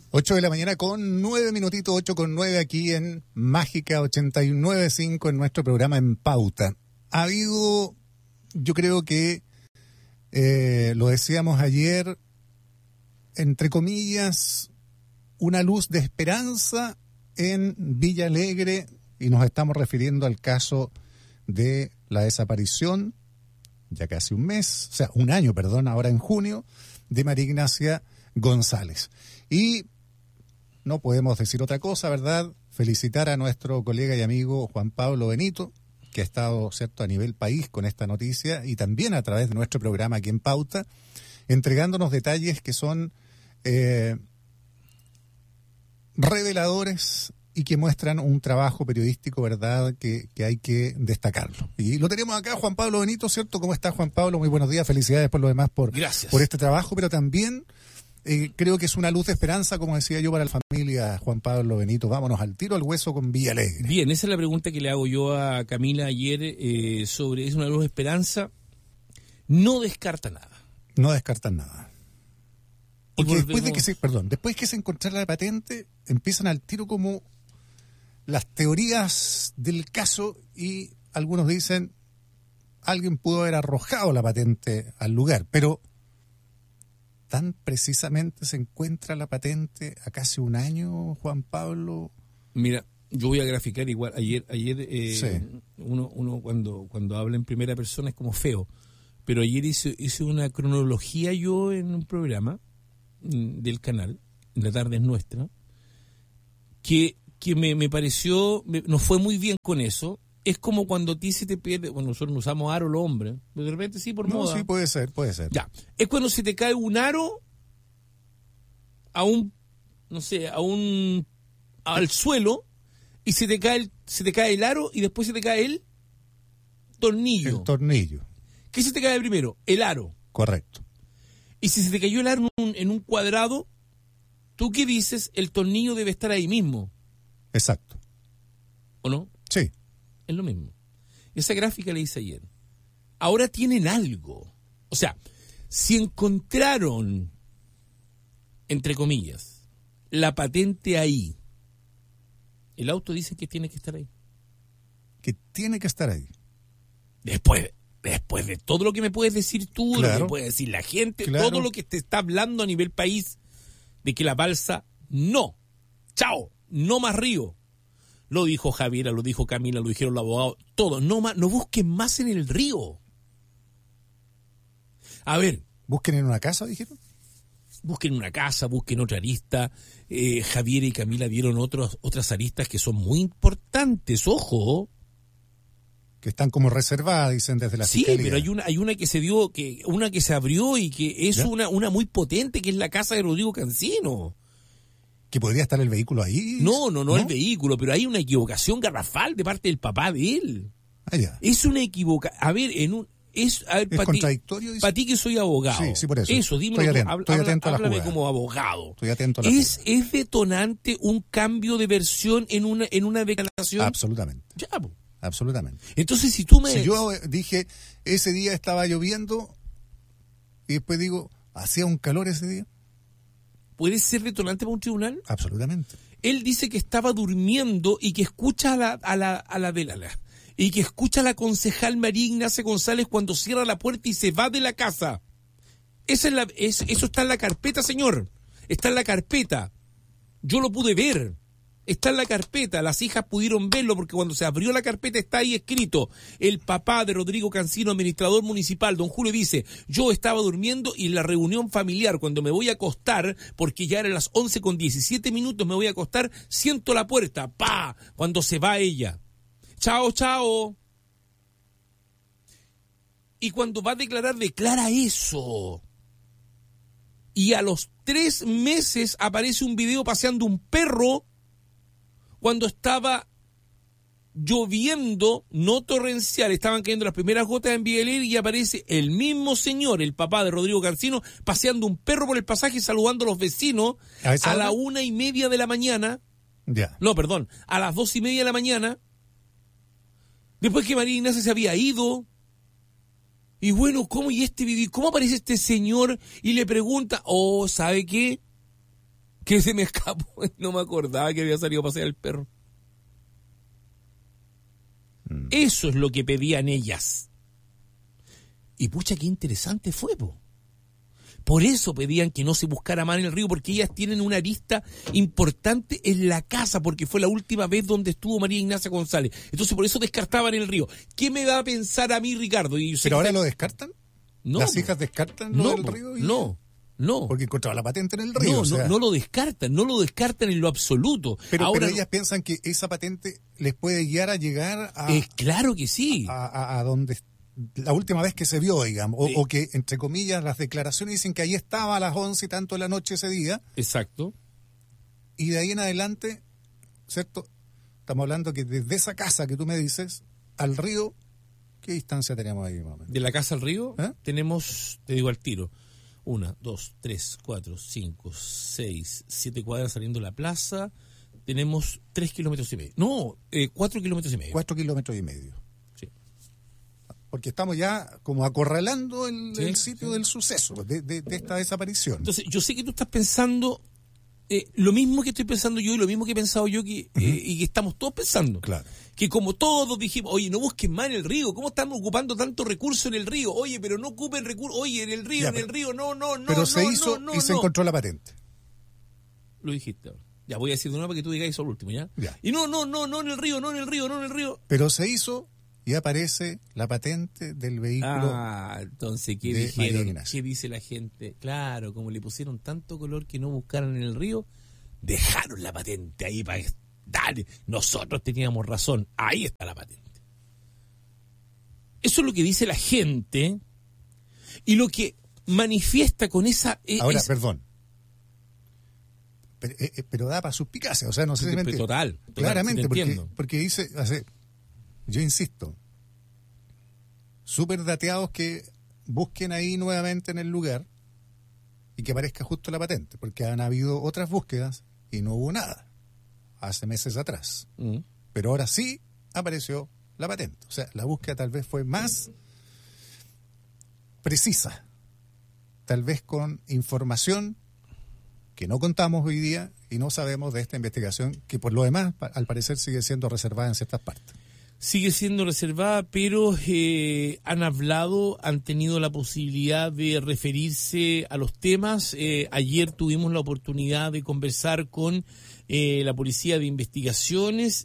8 de la mañana con 9 minutitos, 8 con 9 aquí en Mágica 89.5 en nuestro programa En Pauta. Ha habido, yo creo que, lo decíamos ayer, entre comillas, una luz de esperanza en Villa Alegre, y nos estamos refiriendo al caso de la desaparición, ya casi un año, ahora en junio, de María Ignacia González. Y no podemos decir otra cosa, ¿verdad? Felicitar a nuestro colega y amigo Juan Pablo Benito, que ha estado, ¿cierto?, a nivel país con esta noticia y también a través de nuestro programa aquí en Pauta, entregándonos detalles que son reveladores y que muestran un trabajo periodístico, ¿verdad?, que hay que destacarlo. Y lo tenemos acá, Juan Pablo Benito, ¿cierto? ¿Cómo está, Juan Pablo? Muy buenos días, felicidades por lo demás, por este trabajo, pero también creo que es una luz de esperanza, como decía yo, para la familia Juan Pablo Benito. Vámonos al tiro al hueso con Villa Alegre. Bien, esa es la pregunta que le hago yo a Camila ayer sobre ¿es una luz de esperanza? No descarta nada. No descartan nada. Porque después que se encontrara la patente, empiezan al tiro como las teorías del caso y algunos dicen alguien pudo haber arrojado la patente al lugar, pero tan precisamente se encuentra la patente a casi un año, Juan Pablo. Mira, yo voy a graficar igual. Ayer sí. uno cuando habla en primera persona es como feo, pero ayer hice una cronología yo en un programa del canal, en La Tarde es Nuestra, que me pareció, nos fue muy bien con eso. Es como cuando a ti se te pierde, bueno, nosotros no usamos aro los hombres, pero de repente sí, por moda. Sí, puede ser. Ya, es cuando se te cae un aro al suelo y se te cae el aro y después se te cae el tornillo. El tornillo. ¿Qué se te cae primero? El aro. Correcto. Y si se te cayó el aro en un cuadrado, ¿tú qué dices? El tornillo debe estar ahí mismo. Exacto. ¿O no? Sí. Es lo mismo. Esa gráfica la hice ayer. Ahora tienen algo. O sea, si encontraron, entre comillas, la patente ahí, el auto dice que tiene que estar ahí. Que tiene que estar ahí. Después de todo lo que me puedes decir tú, claro, lo que puede decir la gente, claro, todo lo que te está hablando a nivel país, de que la balsa, no. Chao, no más río. Lo dijo Javiera, lo dijo Camila, lo dijeron los abogados, todo. No busquen más en el río. A ver. ¿Busquen en una casa, dijeron? Busquen una casa, busquen otra arista. Javiera y Camila vieron otras aristas que son muy importantes, ojo. Que están como reservadas, dicen desde la fiscalía. Sí, pero hay una que se dio, una que se abrió y que es una muy potente, que es la casa de Rodrigo Cancino. ¿Que podría estar el vehículo ahí? No, el vehículo, pero hay una equivocación garrafal de parte del papá de él. Ah, ya. Es una equivocación. A ver, es contradictorio. Para ti que soy abogado. Sí, por eso. Eso, dímelo. Estoy atento a la háblame jugada. como abogado. Estoy atento a la jugada. ¿Es detonante un cambio de versión en una declaración? Absolutamente. Ya, po. Absolutamente. Entonces, si yo dije, ese día estaba lloviendo y después digo, ¿hacía un calor ese día? ¿Puede ser detonante para un tribunal? Absolutamente. Él dice que estaba durmiendo y que escucha a la velala. Y que escucha a la concejal María Ignacia González cuando cierra la puerta y se va de la casa. Eso está en la carpeta, señor. Está en la carpeta. Yo lo pude ver. Está en la carpeta, las hijas pudieron verlo porque cuando se abrió la carpeta está ahí escrito. El papá de Rodrigo Cancino, administrador municipal, don Julio, dice: yo estaba durmiendo y en la reunión familiar, cuando me voy a acostar, porque ya eran las 11:17, me voy a acostar, siento la puerta, ¡pa!, cuando se va ella. Chao, chao. Y cuando va a declarar, declara eso. Y a los 3 meses aparece un video paseando un perro cuando estaba lloviendo, no torrencial, estaban cayendo las primeras gotas en Villa Alegre y aparece el mismo señor, el papá de Rodrigo Cancino, paseando un perro por el pasaje, saludando a los vecinos a la 1:30 de la mañana. Ya. No, perdón, a las 2:30 de la mañana, después que María Ignacia se había ido. Y bueno, ¿cómo y este video? ¿Cómo aparece este señor? Y le pregunta, ¿sabe qué? Que se me escapó, no me acordaba que había salido a pasear el perro. Eso es lo que pedían ellas. Y pucha, qué interesante fue, po. Por eso pedían que no se buscara más en el río, porque ellas tienen una arista importante en la casa, porque fue la última vez donde estuvo María Ignacia González. Entonces por eso descartaban el río. ¿Qué me va a pensar a mí, Ricardo? Y ¿Pero ahora lo descartan? No, ¿Las hijas descartan lo del río? No. Porque encontraban la patente en el río. No lo descartan en lo absoluto. Pero ellas piensan que esa patente les puede guiar a llegar a... claro que sí. A donde la última vez que se vio, digamos, o que, entre comillas, las declaraciones dicen que ahí estaba a las 11 y tanto de la noche ese día. Exacto. Y de ahí en adelante, ¿cierto? Estamos hablando que desde esa casa que tú me dices, al río, ¿qué distancia tenemos ahí, más o menos? De la casa al río, tenemos, te digo al tiro, 1, 2, 3, 4, 5, 6, 7 cuadras saliendo de la plaza. Tenemos 3 kilómetros y medio. No, 4 kilómetros y medio. 4 kilómetros y medio. Sí. Porque estamos ya como acorralando el sitio del suceso, de esta desaparición. Entonces, yo sé que tú estás pensando lo mismo que estoy pensando yo y lo mismo que he pensado yo y que estamos todos pensando. Claro. Que como todos dijimos, oye, no busquen más en el río, ¿cómo estamos ocupando tanto recurso en el río? Oye, pero no ocupen recursos, oye, en el río, no. Pero se hizo y se encontró la patente. Lo dijiste ahora. Ya voy a decir de nuevo para que tú digas eso al último, ¿ya? Y no en el río. Pero se hizo y aparece la patente del vehículo. Entonces, ¿qué dijeron? ¿Qué dice la gente? Claro, como le pusieron tanto color que no buscaran en el río, dejaron la patente ahí para... Dale, nosotros teníamos razón, ahí está la patente. Eso es lo que dice la gente y lo que manifiesta con esa... Ahora, perdón. Pero da para suspicacia, o sea, no sé si total, claramente, porque dice, yo insisto, súper dateados que busquen ahí nuevamente en el lugar y que aparezca justo la patente, porque han habido otras búsquedas y no hubo nada hace meses atrás. Pero ahora sí apareció la patente. O sea, la búsqueda tal vez fue más precisa, tal vez con información que no contamos hoy día y no sabemos de esta investigación, que por lo demás, al parecer, sigue siendo reservada en ciertas partes. Sigue siendo reservada, pero han tenido la posibilidad de referirse a los temas. Ayer tuvimos la oportunidad de conversar con la Policía de Investigaciones.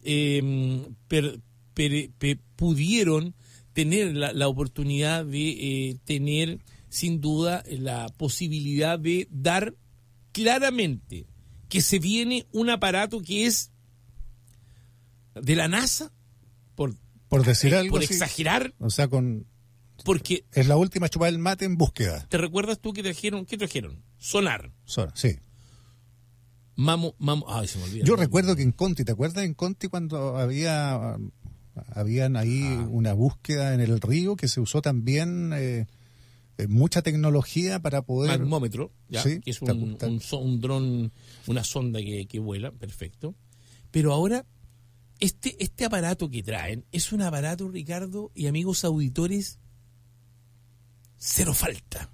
Pudieron tener la oportunidad de tener, sin duda, la posibilidad de dar claramente que se viene un aparato que es de la NASA, por decir algo, por exagerar, o sea, porque es la última chupada del mate en búsqueda. ¿Te recuerdas tú que trajeron? ¿Qué trajeron? Sonar, sí. Mamo, ay, se me olvidó. Yo recuerdo que en Conti, ¿te acuerdas en Conti cuando habían ahí una búsqueda en el río que se usó también mucha tecnología para poder... Magmómetro, ¿ya? Sí, que es un dron, una sonda que vuela, perfecto. Pero ahora, este aparato que traen es un aparato, Ricardo y amigos auditores, cero falta.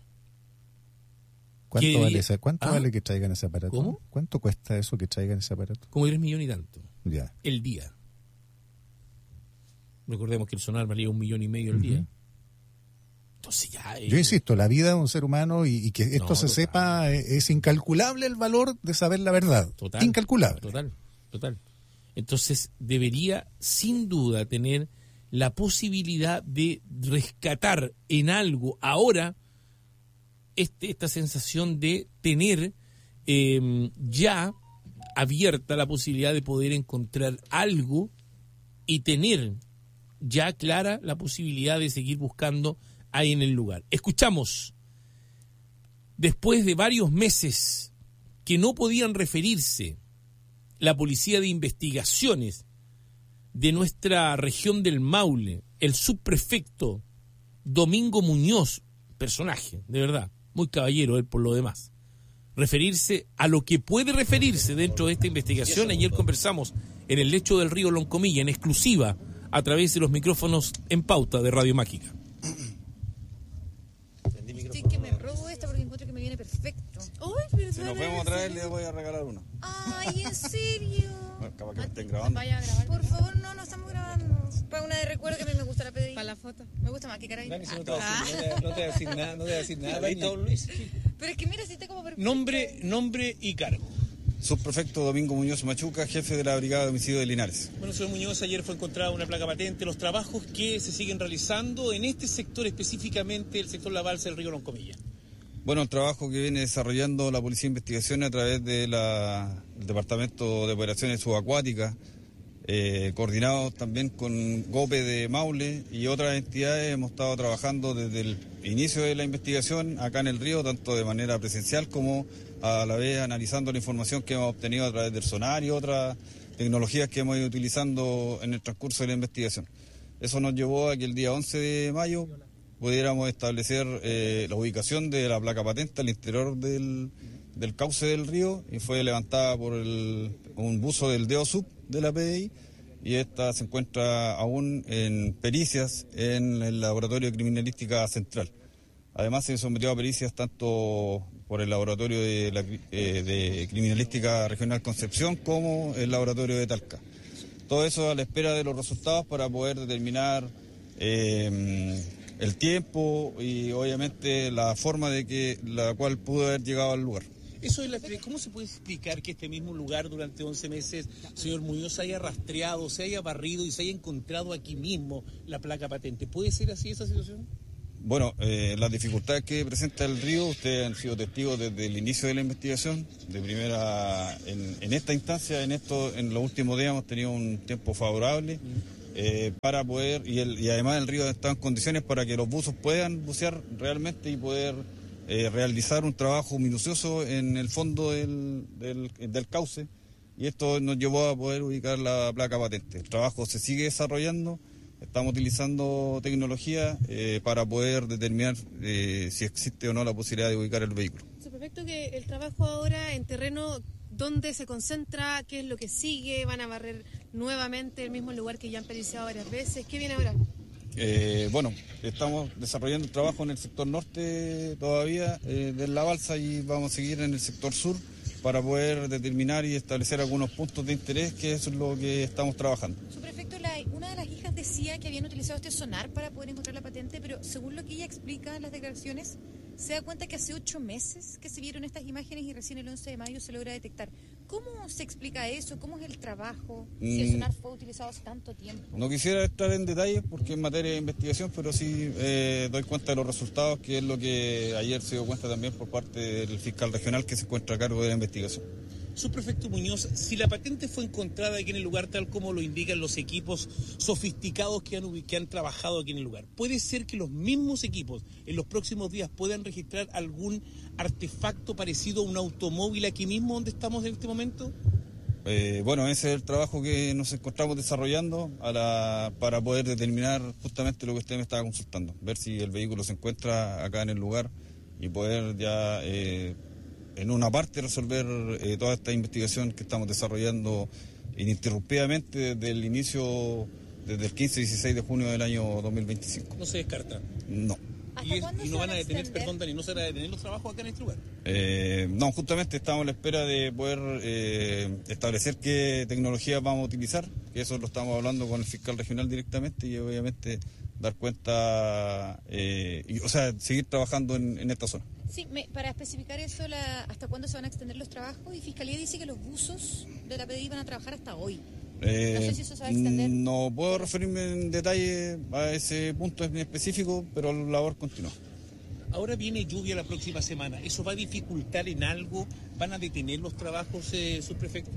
¿Cuánto vale que traigan ese aparato? ¿Cómo? ¿Cuánto cuesta eso que traigan ese aparato? Como 3 millones y tanto. Ya. El día. Recordemos que el sonar valía 1,5 millones el día. Entonces ya... Yo insisto, la vida de un ser humano y que esto se sepa, es incalculable el valor de saber la verdad. Total. Incalculable. Total. Entonces debería, sin duda, tener la posibilidad de rescatar en algo ahora esta sensación de tener ya abierta la posibilidad de poder encontrar algo y tener ya clara la posibilidad de seguir buscando ahí en el lugar. Escuchamos, después de varios meses que no podían referirse la Policía de Investigaciones de nuestra región del Maule, el subprefecto Domingo Muñoz, personaje, de verdad, muy caballero él por lo demás, referirse a lo que puede referirse dentro de esta investigación. Ayer conversamos en el lecho del río Loncomilla, en exclusiva, a través de los micrófonos en pauta de Radio Mágica. Estoy que me robo esta porque encuentro que me viene perfecto. Uy, pero nos vemos otra vez, le voy a regalar una. Ay, ¿en serio? Bueno, capaz que me estén grabando. Vaya a grabar. Por favor, no estamos grabando. Para una de recuerdo que a mí me gusta la PDI. Para la foto. Me gusta más que Carabina. Dani, si no te va a decir nada, no te va a decir nada. Ahí todo Luis. Pero es que mira, si está como perfecto. Nombre y cargo. Subprefecto Domingo Muñoz Machuca, jefe de la Brigada de Homicidio de Linares. Bueno, señor Muñoz, ayer fue encontrada una placa patente. Los trabajos que se siguen realizando en este sector, específicamente el sector La Balsa del río Loncomilla. Bueno, el trabajo que viene desarrollando la Policía de Investigación a través del Departamento de Operaciones Subacuáticas, coordinados también con GOPE de Maule y otras entidades, hemos estado trabajando desde el inicio de la investigación acá en el río, tanto de manera presencial como a la vez analizando la información que hemos obtenido a través del sonar y otras tecnologías que hemos ido utilizando en el transcurso de la investigación. Eso nos llevó a que el día 11 de mayo pudiéramos establecer la ubicación de la placa patente al interior del cauce del río, y fue levantada por un buzo del DEOSUB de la PDI, y esta se encuentra aún en pericias en el Laboratorio de Criminalística Central. Además se sometió a pericias tanto por el Laboratorio de Criminalística Regional Concepción como el Laboratorio de Talca. Todo eso a la espera de los resultados para poder determinar el tiempo y obviamente la forma la cual pudo haber llegado al lugar. ¿Cómo se puede explicar que este mismo lugar durante 11 meses, señor Muñoz, se haya rastreado, se haya barrido y se haya encontrado aquí mismo la placa patente? ¿Puede ser así esa situación? Bueno, las dificultades que presenta el río, ustedes han sido testigos desde el inicio de la investigación, de primera, en esta instancia, en los últimos días hemos tenido un tiempo favorable para poder, y además el río está en condiciones para que los buzos puedan bucear realmente y poder realizar un trabajo minucioso en el fondo del cauce, y esto nos llevó a poder ubicar la placa patente. El trabajo se sigue desarrollando. Estamos utilizando tecnología para poder determinar si existe o no la posibilidad de ubicar el vehículo. Perfecto, que el trabajo ahora en terreno, ¿dónde se concentra? ¿Qué es lo que sigue? ¿Van a barrer nuevamente el mismo lugar que ya han periciado varias veces? ¿Qué viene ahora? Bueno, estamos desarrollando el trabajo en el sector norte todavía de La Balsa, y vamos a seguir en el sector sur para poder determinar y establecer algunos puntos de interés, que eso es lo que estamos trabajando. Subprefecto, una de las hijas decía que habían utilizado este sonar para poder encontrar la patente, pero según lo que ella explica en las declaraciones, se da cuenta que hace 8 meses que se vieron estas imágenes y recién el 11 de mayo se logra detectar. ¿Cómo se explica eso? ¿Cómo es el trabajo? Si el sonar fue utilizado hace tanto tiempo. No quisiera entrar en detalles porque es materia de investigación, pero sí doy cuenta de los resultados, que es lo que ayer se dio cuenta también por parte del fiscal regional que se encuentra a cargo de la investigación. Subprefecto Muñoz, si la patente fue encontrada aquí en el lugar tal como lo indican los equipos sofisticados que han trabajado aquí en el lugar, ¿puede ser que los mismos equipos en los próximos días puedan registrar algún artefacto parecido a un automóvil aquí mismo donde estamos en este momento? Bueno, ese es el trabajo que nos encontramos desarrollando para poder determinar justamente lo que usted me estaba consultando, ver si el vehículo se encuentra acá en el lugar y poder ya en una parte resolver toda esta investigación que estamos desarrollando ininterrumpidamente desde el inicio, desde el 15 y 16 de junio del año 2025. ¿No se descarta? No. ¿Y no van a detener, perdón Dani, no se van a detener los trabajos acá en este lugar? No, justamente estamos a la espera de poder establecer qué tecnologías vamos a utilizar, que eso lo estamos hablando con el fiscal regional directamente, y obviamente dar cuenta, seguir trabajando en esta zona. Sí, para especificar eso, ¿hasta cuándo se van a extender los trabajos? Y Fiscalía dice que los buzos de la PDI van a trabajar hasta hoy. No sé si eso se va a extender. No puedo referirme en detalle a ese punto en específico, pero la labor continúa. Ahora viene lluvia la próxima semana. ¿Eso va a dificultar en algo? ¿Van a detener los trabajos, subprefecto?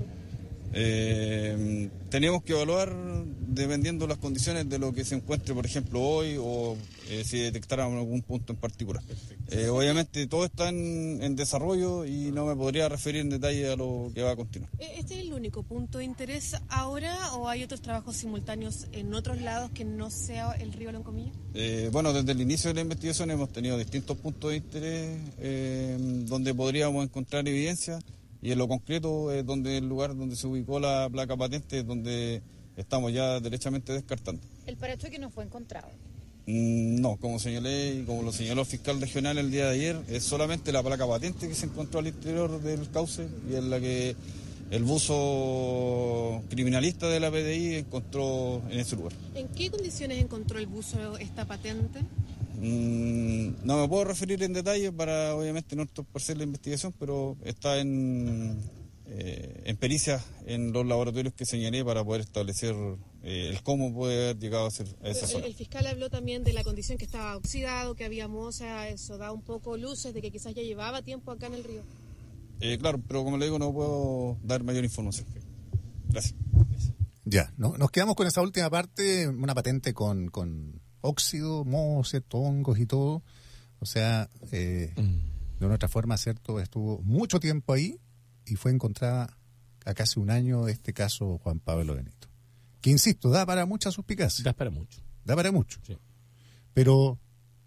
Tenemos que evaluar dependiendo de las condiciones de lo que se encuentre, por ejemplo, hoy, o si detectáramos algún punto en particular. Obviamente todo está en desarrollo y no me podría referir en detalle a lo que va a continuar. ¿Este es el único punto de interés ahora o hay otros trabajos simultáneos en otros lados que no sea el río Loncomilla? Bueno, desde el inicio de la investigación hemos tenido distintos puntos de interés donde podríamos encontrar evidencia. Y en lo concreto es donde el lugar donde se ubicó la placa patente, donde estamos ya derechamente descartando. El parachoque no fue encontrado. No, como señalé y como lo señaló el fiscal regional el día de ayer, es solamente la placa patente que se encontró al interior del cauce y en la que el buzo criminalista de la PDI encontró en ese lugar. ¿En qué condiciones encontró el buzo esta patente? No me puedo referir en detalle para obviamente no torcer la investigación, pero está en pericias en los laboratorios que señalé para poder establecer el cómo puede haber llegado a ser a esa zona. El fiscal habló también de la condición que estaba oxidado, que había moza, eso da un poco luces de que quizás ya llevaba tiempo acá en el río. Claro, pero como le digo, no puedo dar mayor información. Gracias. Ya, nos quedamos con esa última parte, una patente con óxido, moho, ¿cierto? Hongos y todo. O sea, de una otra forma, ¿cierto? Estuvo mucho tiempo ahí y fue encontrada a casi un año este caso Juan Pablo Benito. Que, insisto, da para mucha suspicacia. Da para mucho. Da para mucho. Sí. Pero,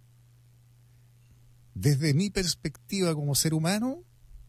desde mi perspectiva como ser humano,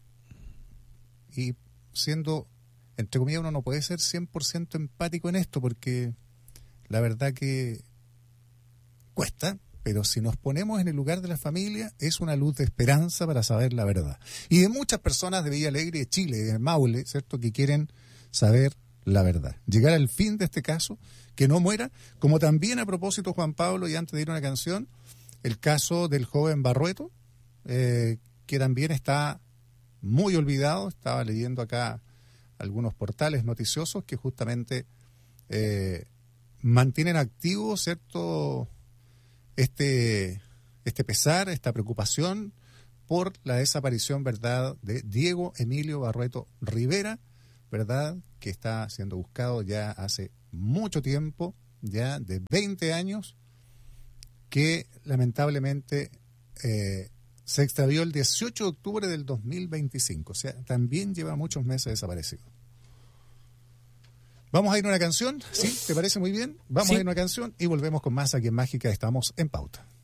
y siendo, entre comillas, uno no puede ser 100% empático en esto, porque la verdad que cuesta, pero si nos ponemos en el lugar de la familia, es una luz de esperanza para saber la verdad. Y de muchas personas de Villa Alegre, de Chile, de Maule, ¿cierto?, que quieren saber la verdad. Llegar al fin de este caso, que no muera, como también a propósito, Juan Pablo, y antes de ir a una canción, el caso del joven Barrueto, que también está muy olvidado. Estaba leyendo acá algunos portales noticiosos que justamente mantienen activo, ¿cierto?, este pesar, esta preocupación por la desaparición, ¿verdad?, de Diego Emilio Barrueto Rivera, ¿verdad?, que está siendo buscado ya hace mucho tiempo, ya de 20 años, que lamentablemente se extravió el 18 de octubre del 2025. O sea, también lleva muchos meses desaparecido. ¿Vamos a ir a una canción? ¿Sí? ¿Te parece muy bien? Vamos a ir a una canción y volvemos con más aquí en Mágica. Estamos en pauta.